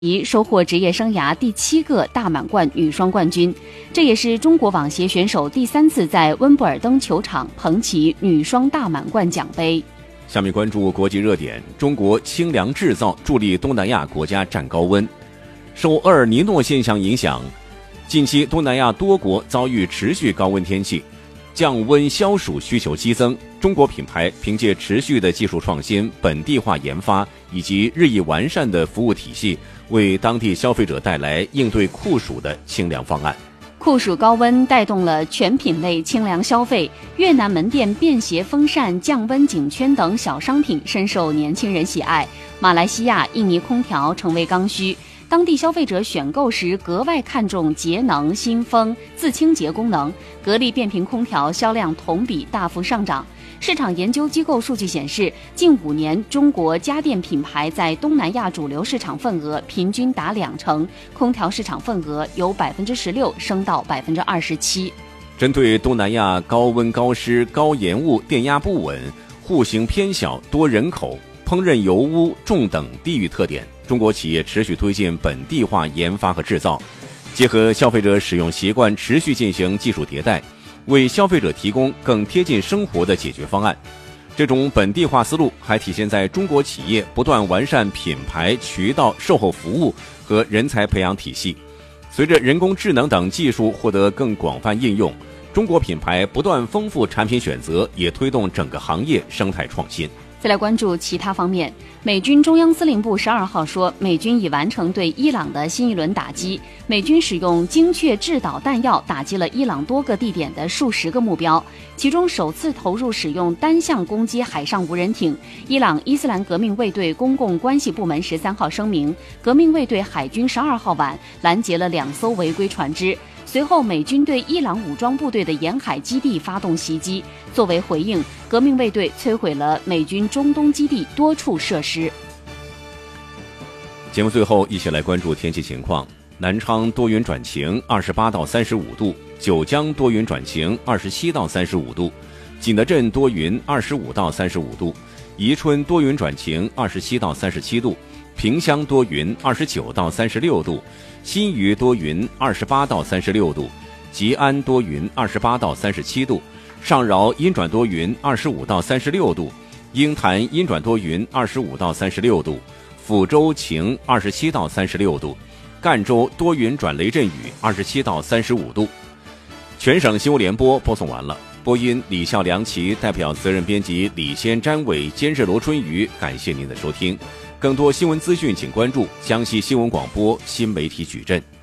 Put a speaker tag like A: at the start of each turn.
A: 收获职业生涯第7个大满贯女双冠军，这也是中国网协选手第3次在温布尔登球场捧起女双大满贯奖杯。
B: 下面关注国际热点，中国清凉制造助力东南亚国家战高温。受厄尔尼诺现象影响，近期东南亚多国遭遇持续高温天气，降温消暑需求激增。中国品牌凭借持续的技术创新、本地化研发以及日益完善的服务体系，为当地消费者带来应对酷暑的清凉方案。
A: 酷暑高温带动了全品类清凉消费，越南门店便携风扇、降温颈圈等小商品深受年轻人喜爱。马来西亚、印尼空调成为刚需，当地消费者选购时格外看重节能、新风、自清洁功能，格力变频空调销量同比大幅上涨。市场研究机构数据显示，近5年中国家电品牌在东南亚主流市场份额平均达2成，空调市场份额由16%升到27%。
B: 针对东南亚高温高湿、高盐雾、电压不稳、户型偏小、多人口、烹饪油污重等地域特点，中国企业持续推进本地化研发和制造，结合消费者使用习惯，持续进行技术迭代，为消费者提供更贴近生活的解决方案。这种本地化思路还体现在中国企业不断完善品牌、渠道、售后服务和人才培养体系。随着人工智能等技术获得更广泛应用，中国品牌不断丰富产品选择，也推动整个行业生态创新。
A: 再来关注其他方面，美军中央司令部12号说，美军已完成对伊朗的新一轮打击。美军使用精确制导弹药打击了伊朗多个地点的数十个目标，其中首次投入使用单向攻击海上无人艇。伊朗伊斯兰革命卫队公共关系部门13号声明，革命卫队海军12号晚拦截了2艘违规船只。随后，美军对伊朗武装部队的沿海基地发动袭击。作为回应，革命卫队摧毁了美军中东基地多处设施。
B: 节目最后，一起来关注天气情况。南昌多云转晴，28到35度；九江多云转晴，27到35度；景德镇多云，25到35度；宜春多云转晴，27到37度；萍乡多云，29到36度；新余多云，28到36度；吉安多云，28到37度；上饶阴转多云，25到36度；鹰潭阴转多云，25到36度；抚州晴，27到36度；赣州多云转雷阵雨，27到35度。全省新闻联播播送完了，播音李笑、梁琪，代表责任编辑李先、詹伟，监制罗春雨，感谢您的收听。更多新闻资讯，请关注江西新闻广播新媒体矩阵。